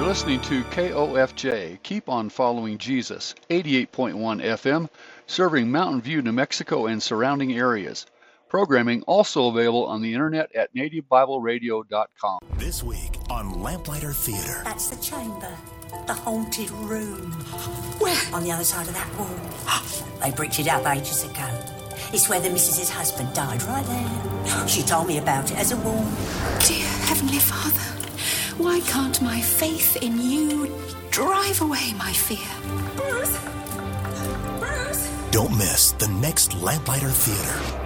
You're listening to KOFJ, Keep on Following Jesus, 88.1 FM, serving Mountain View, New Mexico and surrounding areas. Programming also available on the internet at nativebibleradio.com. This week on Lamplighter Theater. That's the chamber, the haunted room. Where? On the other side of that wall. They bricked it up ages ago. It's where the missus's husband died, right there. She told me about it as a warning. Dear Heavenly Father, why can't my faith in you drive away my fear? Bruce! Bruce! Don't miss the next Lamplighter Theater.